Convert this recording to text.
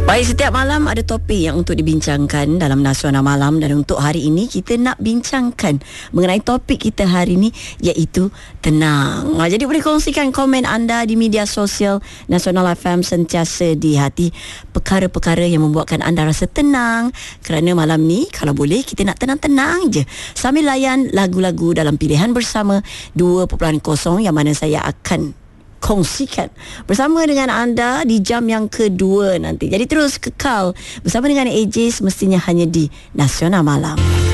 Baik, setiap malam ada topik yang untuk dibincangkan dalam Nasional Malam, dan untuk hari ini kita nak bincangkan mengenai topik kita hari ini, iaitu tenang. Jadi boleh kongsikan komen anda di media sosial Nasional FM, sentiasa di hati perkara-perkara yang membuatkan anda rasa tenang, kerana malam ni kalau boleh kita nak tenang-tenang je sambil layan lagu-lagu dalam pilihan bersama 2.0 yang mana saya akan kongsikan bersama dengan anda di jam yang kedua nanti. Jadi terus kekal bersama dengan AJ, semestinya hanya di Nasional Malam.